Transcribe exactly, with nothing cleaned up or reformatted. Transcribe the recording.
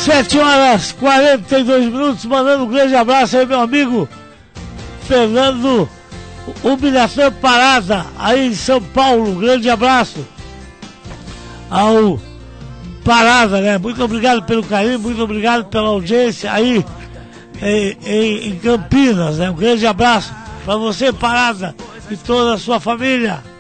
sete horas e quarenta e dois minutos, mandando um grande abraço aí, meu amigo Fernando, o Biratã Parada, aí em São Paulo. Um grande abraço ao Parada, né? Muito obrigado pelo carinho, muito obrigado pela audiência aí em, em, em Campinas, né? Um grande abraço para você, Parada, e toda a sua família.